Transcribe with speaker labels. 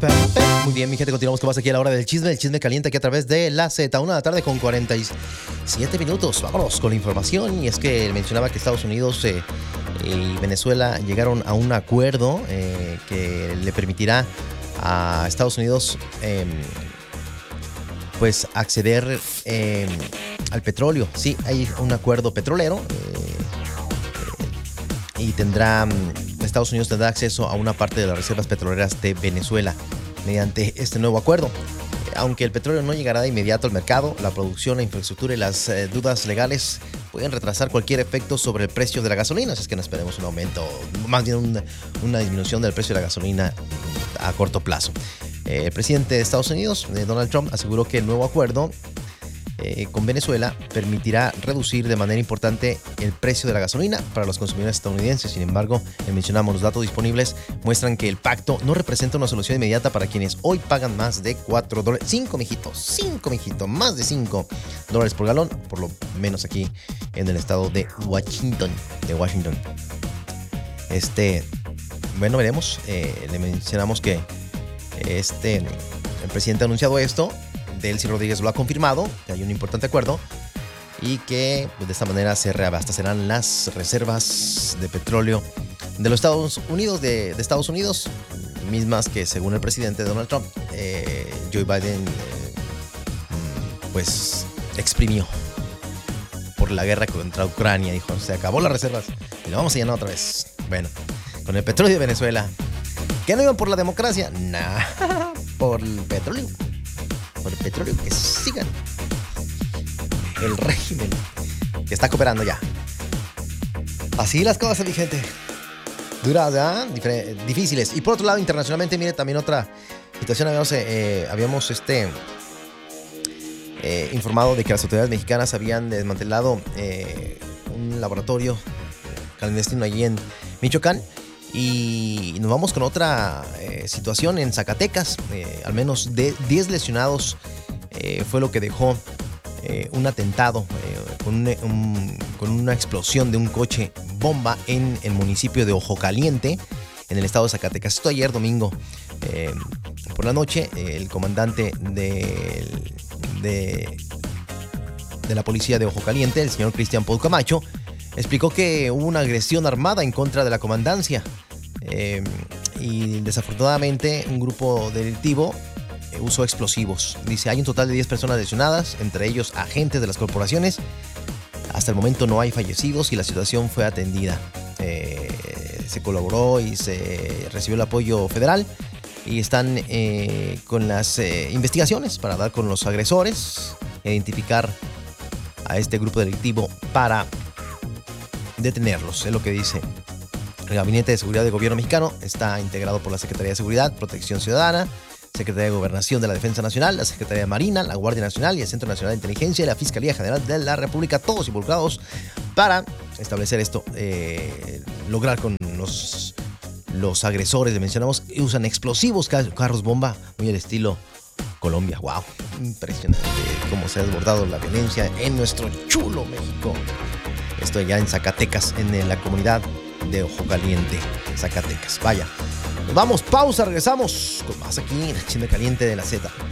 Speaker 1: Muy bien, mi gente, continuamos con más aquí a la hora del chisme caliente aquí a través de la Z, 1 de la tarde con 47 minutos. Vámonos con la información. Y es que mencionaba que Estados Unidos y Venezuela llegaron a un acuerdo que le permitirá a Estados Unidos pues acceder al petróleo. Sí, hay un acuerdo petrolero y Estados Unidos tendrá acceso a una parte de las reservas petroleras de Venezuela mediante este nuevo acuerdo. Aunque el petróleo no llegará de inmediato al mercado, la producción, la infraestructura y las dudas legales pueden retrasar cualquier efecto sobre el precio de la gasolina. Así es que no esperemos un aumento, más bien una disminución del precio de la gasolina a corto plazo. El presidente de Estados Unidos, Donald Trump, aseguró que el nuevo acuerdo con Venezuela permitirá reducir de manera importante el precio de la gasolina para los consumidores estadounidenses. Sin embargo, mencionamos los datos disponibles muestran que el pacto no representa una solución inmediata para quienes hoy pagan más de $4. 5 mijitos, más de $5 por galón, por lo menos aquí en el estado de Washington. Bueno, veremos. Le mencionamos que el presidente ha anunciado esto. Delcy Rodríguez lo ha confirmado, que hay un importante acuerdo y que pues, de esta manera se reabastecerán las reservas de petróleo de los Estados Unidos, de Estados Unidos, mismas que según el presidente Donald Trump, Joe Biden pues exprimió por la guerra contra Ucrania. Dijo, se acabó las reservas y lo vamos a llenar otra vez. Bueno, con el petróleo de Venezuela, ¿que no iban por la democracia? Nah, por el petróleo. Por el petróleo, que sigan el régimen que está cooperando ya. Así las cosas, mi gente. Duras, ¿verdad? Difíciles. Y por otro lado, internacionalmente, mire, también otra situación. Habíamos informado de que las autoridades mexicanas habían desmantelado un laboratorio clandestino allí en Michoacán. Y nos vamos con otra situación en Zacatecas. Al menos de 10 lesionados fue lo que dejó un atentado con una explosión de un coche bomba en el municipio de Ojo Caliente, en el estado de Zacatecas. Esto ayer domingo por la noche. El comandante de la policía de Ojo Caliente, el señor Cristian Paul Camacho, explicó que hubo una agresión armada en contra de la comandancia y desafortunadamente un grupo delictivo usó explosivos. Dice, hay un total de 10 personas lesionadas, entre ellos agentes de las corporaciones. Hasta el momento no hay fallecidos y la situación fue atendida. Se colaboró y se recibió el apoyo federal y están con las investigaciones para dar con los agresores, identificar a este grupo delictivo para detenerlos. Es lo que dice el Gabinete de Seguridad del Gobierno mexicano. Está integrado por la Secretaría de Seguridad, Protección Ciudadana, Secretaría de Gobernación de la Defensa Nacional, la Secretaría de Marina, la Guardia Nacional y el Centro Nacional de Inteligencia y la Fiscalía General de la República, todos involucrados para establecer esto, lograr con los agresores. Le mencionamos, usan explosivos, carros bomba, muy al estilo Colombia. Wow, impresionante cómo se ha desbordado la violencia en nuestro chulo México. Esto ya en Zacatecas, en la comunidad de Ojo Caliente, Zacatecas. Vaya, nos vamos, pausa, regresamos con más aquí en el chisme caliente de la Z.